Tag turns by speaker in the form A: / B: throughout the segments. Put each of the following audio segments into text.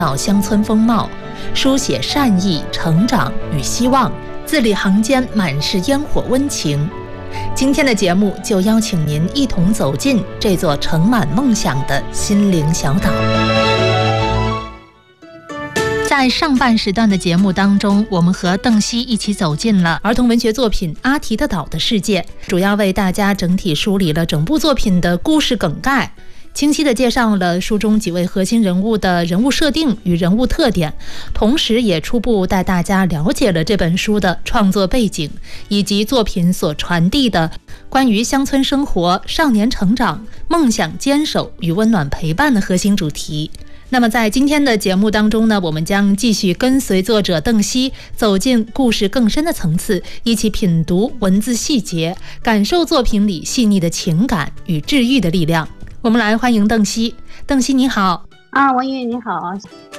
A: 到乡村风貌，书写善意、成长与希望，字里行间满是烟火温情。今天的节目就邀请您一同走进这座盛满梦想的心灵小岛。在上半时段的节目当中，我们和邓希一起走进了儿童文学作品《阿提的岛》的世界，主要为大家整体梳理了整部作品的故事梗概，清晰地介绍了书中几位核心人物的人物设定与人物特点，同时也初步带大家了解了这本书的创作背景，以及作品所传递的关于乡村生活、少年成长、梦想坚守与温暖陪伴的核心主题。那么在今天的节目当中呢，我们将继续跟随作者邓希走进故事更深的层次，一起品读文字细节，感受作品里细腻的情感与治愈的力量。我们来欢迎邓希。邓希你好。
B: 文宇你好。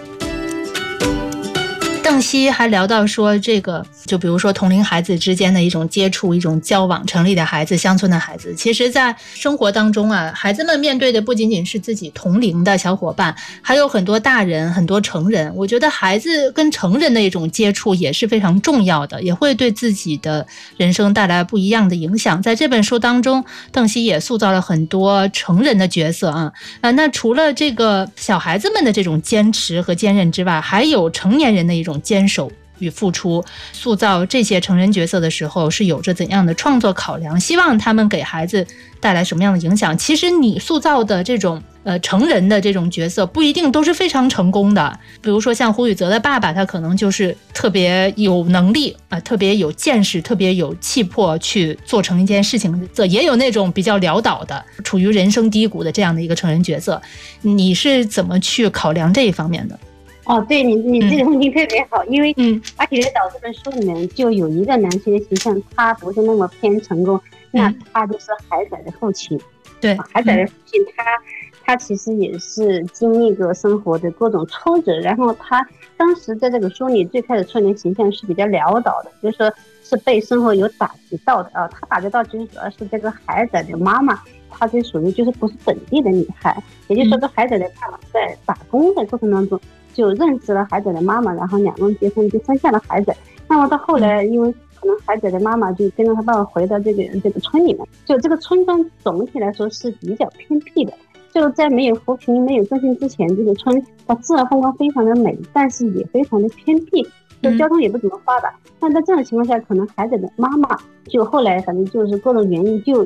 A: 邓希还聊到说，这个就比如说同龄孩子之间的一种接触、一种交往，城里的孩子、乡村的孩子，其实在生活当中啊，孩子们面对的不仅仅是自己同龄的小伙伴，还有很多大人、很多成人。我觉得孩子跟成人的一种接触也是非常重要的，也会对自己的人生带来不一样的影响。在这本书当中，邓希也塑造了很多成人的角色啊。那除了这个小孩子们的这种坚持和坚韧之外，还有成年人的一种坚守与付出。塑造这些成人角色的时候是有着怎样的创作考量，希望他们给孩子带来什么样的影响。其实你塑造的这种成人的这种角色不一定都是非常成功的，比如说像胡宇泽的爸爸，他可能就是特别有能力特别有见识，特别有气魄去做成一件事情，也有那种比较潦倒的处于人生低谷的这样的一个成人角色。你是怎么去考量这一方面的？
B: 对，你这个问题特别好，因为《阿提的岛》这本书里面就有一个男性的形象，他不是那么偏成功，那他就是海仔的父亲。
A: 对，
B: 海仔的父亲他其实也是经历过生活的各种挫折，然后他当时在这个书里最开始出现的形象是比较潦倒的，就是说是被生活有打击到的啊。他打击到其实主要是这个海仔的妈妈，她就属于就是不是本地的女孩，也就是说这海仔的爸爸在打工的过程当中就认识了海仔的妈妈，然后两个人结婚，就生下了海仔。那么到后来，因为可能海仔的妈妈就跟着他爸爸回到这个村里面，就这个村庄总体来说是比较偏僻的，就在没有扶贫、没有振兴之前，这个村它自然风光非常的美，但是也非常的偏僻，就交通也不怎么发达。那在这种情况下，可能海仔的妈妈就后来反正就是各种原因就